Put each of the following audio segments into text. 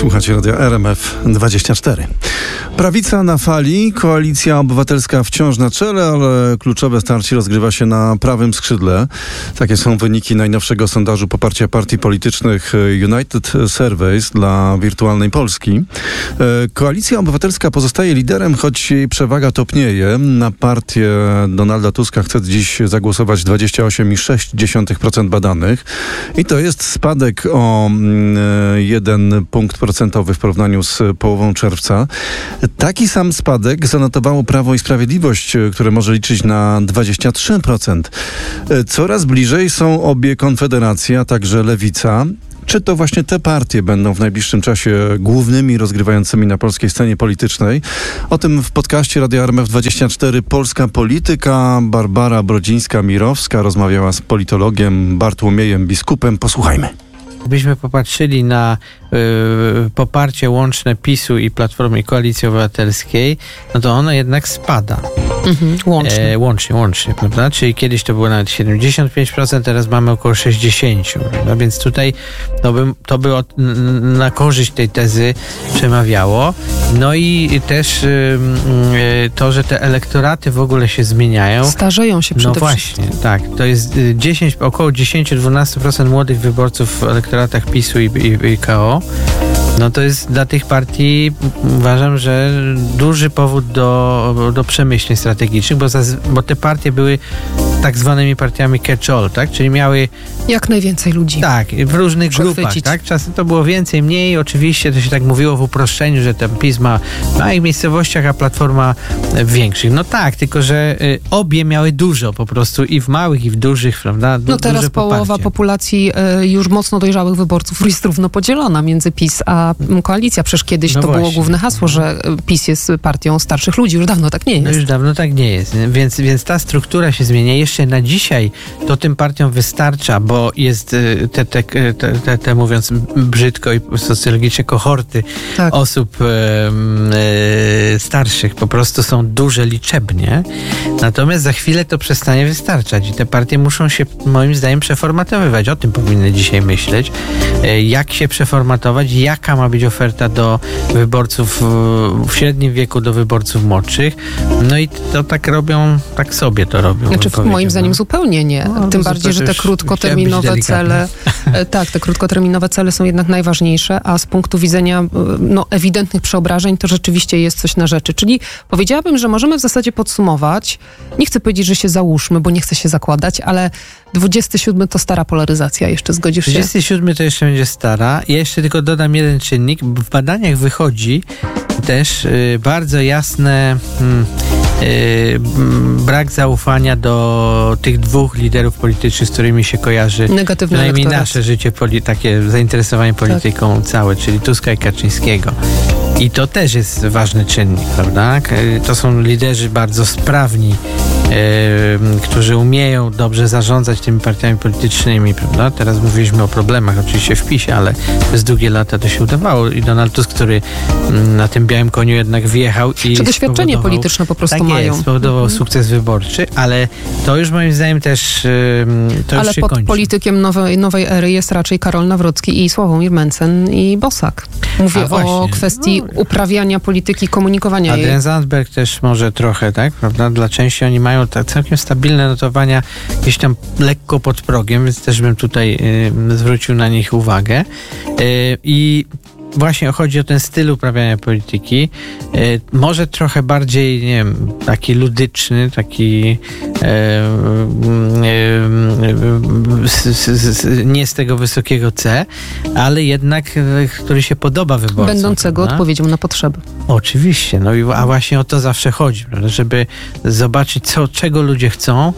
Słuchacie radia RMF24. Prawica na fali, Koalicja Obywatelska wciąż na czele, ale kluczowe starcie rozgrywa się na prawym skrzydle. Takie są wyniki najnowszego sondażu poparcia partii politycznych United Surveys dla Wirtualnej Polski. Koalicja Obywatelska pozostaje liderem, choć jej przewaga topnieje. Na partię Donalda Tuska chce dziś zagłosować 28,6% badanych. I to jest spadek o 1 punkt procentowy w porównaniu z połową czerwca. Taki sam spadek zanotowało Prawo i Sprawiedliwość, które może liczyć na 23%. Coraz bliżej są obie konfederacje, a także Lewica. Czy to właśnie te partie będą w najbliższym czasie głównymi rozgrywającymi na polskiej scenie politycznej? O tym w podcaście Radia RMF24 Polska Polityka. Barbara Brodzińska-Mirowska rozmawiała z politologiem Bartłomiejem Biskupem. Posłuchajmy. Gdybyśmy popatrzyli na poparcie łączne PiS-u i Platformy i Koalicji Obywatelskiej, no to ono jednak spada. Łącznie, prawda? Czyli kiedyś to było nawet 75%, teraz mamy około 60%. No więc tutaj to by na korzyść tej tezy przemawiało. No i też to, że te elektoraty w ogóle się zmieniają. Starzeją się przede wszystkim. No właśnie, tak. To jest około 10-12% młodych wyborców w elektoratach PiS-u i KO. No to jest dla tych partii, uważam, że duży powód do przemyśleń strategicznych, bo te partie były tak zwanymi partiami catch-all, tak? Czyli miały jak najwięcej ludzi. Tak, w różnych grupach, tak? Czasem to było więcej, mniej. Oczywiście to się tak mówiło w uproszczeniu, że ten PiS ma w małych miejscowościach, a Platforma w większych. No tak, tylko że obie miały dużo po prostu i w małych, i w dużych, prawda? No teraz połowa populacji już mocno dojrzałych wyborców jest równo podzielona między PiS a Koalicja. Przecież kiedyś to było główne hasło, że PiS jest partią starszych ludzi. Już dawno tak nie jest. No już dawno tak nie jest. Więc ta struktura się zmienia. Jeszcze na dzisiaj to tym partiom wystarcza, bo jest te mówiąc brzydko i socjologicznie kohorty osób starszych po prostu są duże liczebnie. Natomiast za chwilę to przestanie wystarczać i te partie muszą się moim zdaniem przeformatowywać. O tym powinny dzisiaj myśleć. Jak się przeformatować, jaka ma być oferta do wyborców w średnim wieku, do wyborców młodszych. No i to tak robią, tak sobie to robią. Znaczy moim zdaniem zupełnie nie. Tym bardziej, że te krótkoterminowe cele, te krótkoterminowe cele są jednak najważniejsze, a z punktu widzenia ewidentnych przeobrażeń to rzeczywiście jest coś na rzeczy. Czyli powiedziałabym, że możemy w zasadzie podsumować, nie chcę powiedzieć, że się załóżmy, bo nie chcę się zakładać, ale 27 to stara polaryzacja, jeszcze zgodzisz się? 27 to jeszcze będzie stara. Ja jeszcze tylko dodam jeden czynnik. W badaniach wychodzi też bardzo jasne brak zaufania do tych dwóch liderów politycznych, z którymi się kojarzy przynajmniej nasze życie, takie zainteresowanie polityką całe, czyli Tuska i Kaczyńskiego. I to też jest ważny czynnik, prawda? To są liderzy bardzo sprawni, którzy umieją dobrze zarządzać tymi partiami politycznymi, prawda? Teraz mówiliśmy o problemach oczywiście w PiS-ie, ale przez długie lata to się udawało i Donald Tusk, który na tym białym koniu jednak wjechał i czy doświadczenie polityczne po prostu mają. Spowodował sukces wyborczy, ale to już moim zdaniem też to ale już się pod kończy. Politykiem nowej ery jest raczej Karol Nawrocki i Sławomir Mencen i Bosak. Mówię o kwestii uprawiania polityki, komunikowania jej. Adrian Zandberg też może trochę, tak? Prawda? Dla części oni mają całkiem stabilne notowania gdzieś tam lekko pod progiem, więc też bym tutaj zwrócił na nich uwagę. I właśnie chodzi o ten styl uprawiania polityki. Może trochę bardziej, nie wiem, taki ludyczny, taki nie z tego wysokiego C, ale jednak, który się podoba wyborcom. Będącego odpowiedzią na potrzeby. Oczywiście. No a właśnie o to zawsze chodzi, prawda? Żeby zobaczyć, czego ludzie chcą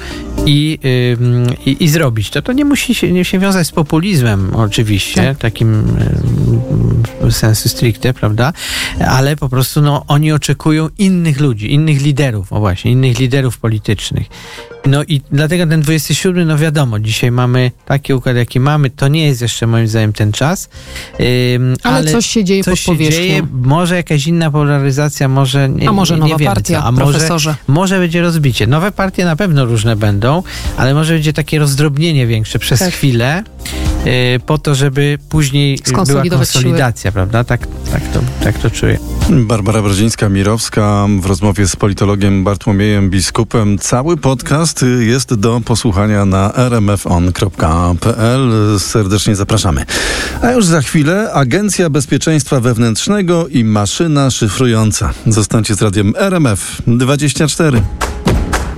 i zrobić. To nie musi się wiązać z populizmem, oczywiście, takim sensu stricte, prawda? Ale po prostu oni oczekują innych ludzi, innych liderów, innych liderów politycznych. No i dlatego ten 27, wiadomo, dzisiaj mamy taki układ, jaki mamy, to nie jest jeszcze moim zdaniem ten czas. Ale coś się dzieje pod powierzchnią. Może jakaś inna polaryzacja, może nie. A może nowa partia, profesorze. Może będzie rozbicie. Nowe partie na pewno różne będą, ale może będzie takie rozdrobnienie większe przez chwilę. po to, żeby później była konsolidacja, prawda? Tak to czuję. Barbara Brzezińska-Mirowska w rozmowie z politologiem Bartłomiejem Biskupem. Cały podcast jest do posłuchania na rmfon.pl. Serdecznie zapraszamy. A już za chwilę Agencja Bezpieczeństwa Wewnętrznego i maszyna szyfrująca. Zostańcie z radiem RMF 24.